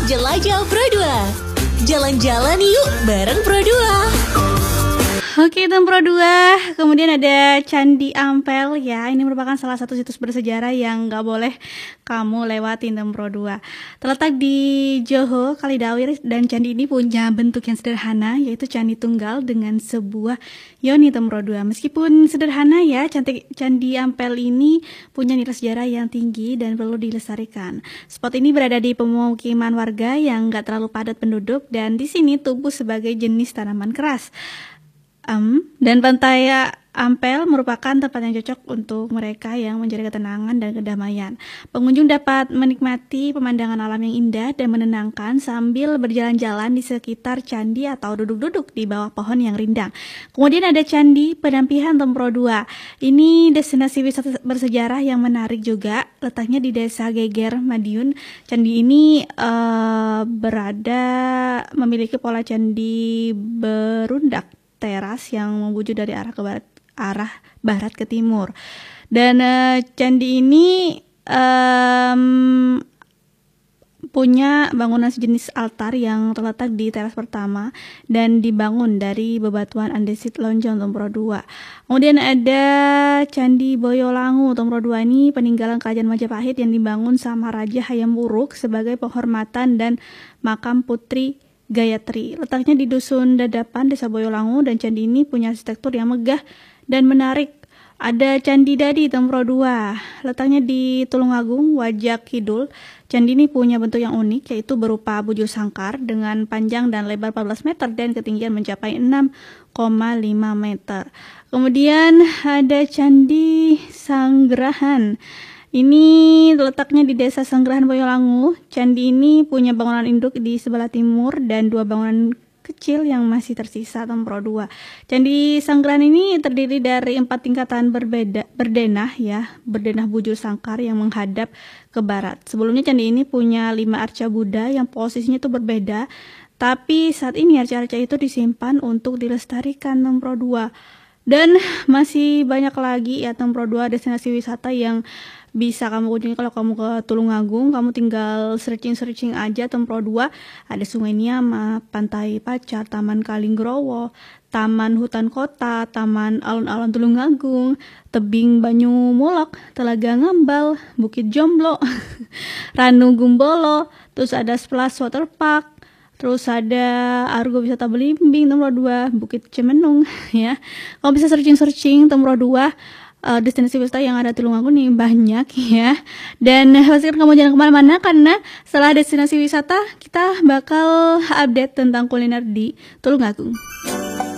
Jelajah Pro 2. Jalan-jalan yuk bareng Pro 2. Oke, Tem Pro 2. Kemudian ada Candi Ampel ya. Ini merupakan salah satu situs bersejarah yang gak boleh kamu lewatin, Tem Pro 2. Terletak di Johor, Kalidawir, dan candi ini punya bentuk yang sederhana, yaitu candi tunggal dengan sebuah yoni, Tem Pro 2. Meskipun sederhana ya, Candi Ampel ini punya nilai sejarah yang tinggi dan perlu dilestarikan. Spot ini berada di pemukiman warga yang gak terlalu padat penduduk, dan di sini tumbuh sebagai jenis tanaman keras. Dan pantai Ampel merupakan tempat yang cocok untuk mereka yang mencari ketenangan dan kedamaian. Pengunjung dapat menikmati pemandangan alam yang indah dan menenangkan sambil berjalan-jalan di sekitar candi atau duduk-duduk di bawah pohon yang rindang. Kemudian ada Candi Penampihan, Tem Pro 2. Ini destinasi wisata bersejarah yang menarik juga. Letaknya di Desa Geger, Madiun. Candi ini memiliki pola candi berundak teras yang membujur dari arah barat ke timur. Dan candi ini punya bangunan sejenis altar yang terletak di teras pertama dan dibangun dari bebatuan andesit lonjong, Tem Pro 2. Kemudian ada Candi Boyolangu, Tem Pro 2. Ini peninggalan kerajaan Majapahit yang dibangun sama Raja Hayam Wuruk sebagai penghormatan dan makam Putri Gayatri. Letaknya di Dusun Dadapan, Desa Boyolangu, dan candi ini punya arsitektur yang megah dan menarik. Ada Candi Dadi, Tem Pro 2. Letaknya di Tulungagung, Wajak Kidul. Candi ini punya bentuk yang unik, yaitu berupa bujur sangkar dengan panjang dan lebar 14 meter dan ketinggian mencapai 6,5 meter. Kemudian ada Candi Sanggerahan. Ini letaknya di Desa Sanggerahan, Boyolangu. Candi ini punya bangunan induk di sebelah timur dan dua bangunan kecil yang masih tersisa, Tem Pro 2. Candi Sanggerahan ini terdiri dari 4 tingkatan berdenah bujur sangkar yang menghadap ke barat. Sebelumnya candi ini punya 5 arca Buddha yang posisinya itu berbeda, tapi saat ini arca-arca itu disimpan untuk dilestarikan, Tem Pro 2. Dan masih banyak lagi ya, Tem Pro 2, destinasi wisata yang bisa kamu kunjungi kalau kamu ke Tulungagung. Kamu tinggal searching aja, Tem Pro 2. Ada Sungai Niama, Pantai Pacar, Taman Kalinggrowo, Taman Hutan Kota, Taman Alun-Alun Tulungagung, Tebing Banyu Mulok, Telaga Ngambal, Bukit Jomblo, Ranu Gumbolo, terus ada Splash Water Park, terus ada Argo Wisata Belimbing, Tem Pro 2, Bukit Cemenung ya. Kamu bisa searching Tem Pro 2. Destinasi wisata yang ada di Tulungagung nih banyak ya. Dan pastikan kamu jangan kemana-mana, karena setelah destinasi wisata kita bakal update tentang kuliner di Tulungagung.